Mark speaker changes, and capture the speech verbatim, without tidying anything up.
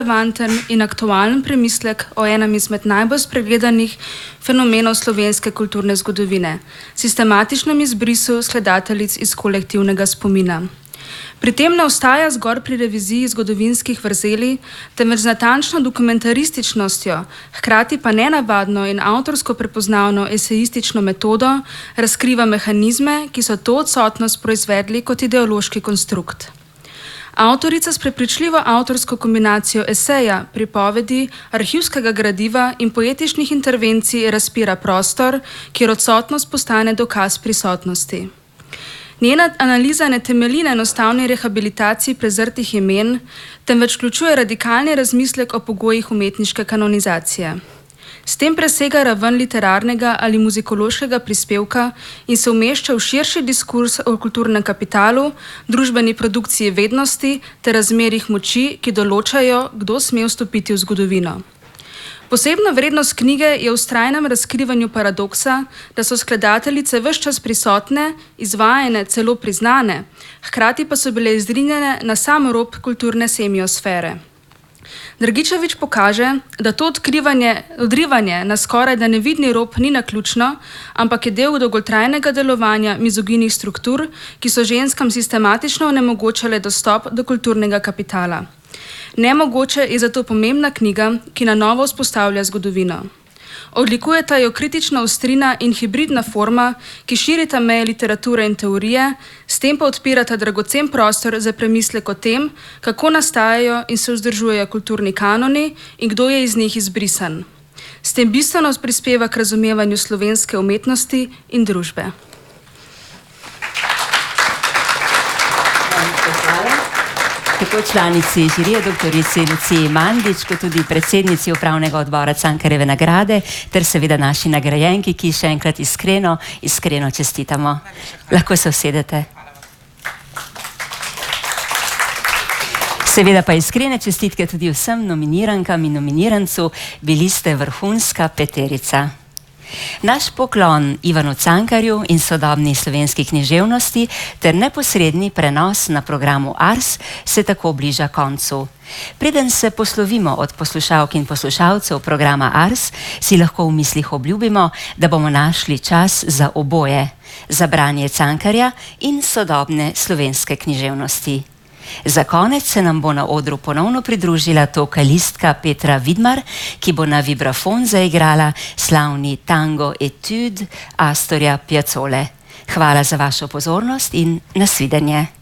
Speaker 1: relevanten in aktualen premislek o enem izmed najbolj spregledanih fenomenov slovenske kulturne zgodovine, sistematičnem izbrisu skladateljic iz kolektivnega spomina. Pri tem ne ostaja zgolj pri reviziji zgodovinskih vrzeli, temveč z natančno dokumentarističnostjo, hkrati pa nenavadno in avtorsko prepoznavno esejistično metodo razkriva mehanizme, ki so to odsotnost proizvedli kot ideološki konstrukt. Avtorica s prepričljivo avtorsko kombinacijo eseja, pripovedi, arhivskega gradiva in poetičnih intervencij razpira prostor, kjer odsotnost postane dokaz prisotnosti. Njena analiza ne temelji na enostavni rehabilitaciji prezrtih imen, temveč vključuje radikalni razmislek o pogojih umetniške kanonizacije. S tem presega raven literarnega ali muzikološkega prispevka in se umešča v širši diskurs o kulturnem kapitalu, družbeni produkciji vednosti ter razmerjih moči, ki določajo, kdo sme vstopiti v zgodovino. Posebna vrednost knjige je v vztrajnem razkrivanju paradoksa, da so skladateljice ves čas prisotne, izvajane, celo priznane, hkrati pa so bile izrinjene na sam rob kulturne semiosfere. Dragičević pokaže, da to odkrivanje, odrivanje na skoraj da nevidni rob ni naključno, ampak je del dolgotrajnega delovanja mizoginih struktur, ki so ženskam sistematično onemogočale dostop do kulturnega kapitala. Nemogoče je zato pomembna knjiga, ki na novo vzpostavlja zgodovino. Odlikujeta jo kritična ostrina in hibridna forma, ki širita meje literature in teorije, s tem pa odpirata dragocen prostor za premislek o tem, kako nastajajo in se vzdržujejo kulturni kanoni in kdo je iz njih izbrisan. S tem bistveno prispeva k razumevanju slovenske umetnosti in družbe.
Speaker 2: Tako članici žirije doktorici Luciji Mandič, kot tudi predsednici upravnega odbora Cankarjeve nagrade, ter seveda naši nagrajenki, ki še enkrat iskreno, iskreno čestitamo. Lahko se usedete. Seveda pa iskrene čestitke tudi vsem nominirankam in nominirancu, bili ste vrhunska peterica. Naš poklon Ivanu Cankarju in sodobni slovenski književnosti ter neposredni prenos na programu Ars se tako bliža koncu. Preden se poslovimo od poslušalk in poslušalcev programa Ars, si lahko v mislih obljubimo, da bomo našli čas za oboje, za branje Cankarja in sodobne slovenske književnosti. Za konec se nam bo na odru ponovno pridružila vokalistka Petra Vidmar, ki bo na vibrafon zaigrala slavni tango etude Astorja Piazzole. Hvala za vašo pozornost in nasvidenje.